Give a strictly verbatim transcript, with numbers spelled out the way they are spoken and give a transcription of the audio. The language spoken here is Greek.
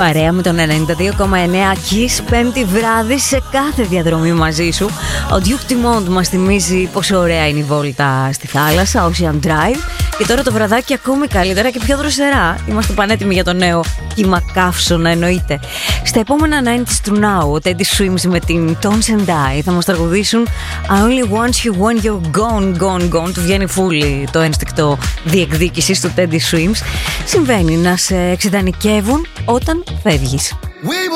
Παρέα με τον ενενήντα δύο κόμμα εννέα Kiss, πέμπτη βράδυ σε κάθε διαδρομή μαζί σου. Ο Duke Dumont μας θυμίζει πόσο ωραία είναι η βόλτα στη θάλασσα, Ocean Drive. Και τώρα το βραδάκι ακόμη καλύτερα και πιο δροσερά. Είμαστε πανέτοιμοι για το νέο κύμα καύσωνα, εννοείται. Στα επόμενα ενενήντα του Now, ο Teddy Swims με την Tones and I θα μας τραγουδήσουν I only want you when you're gone, gone, gone. Του βγαίνει φούλη το ένστικτο διεκδίκησης του Teddy Swims. Συμβαίνει να σε εξειδανικεύουν όταν φεύγεις.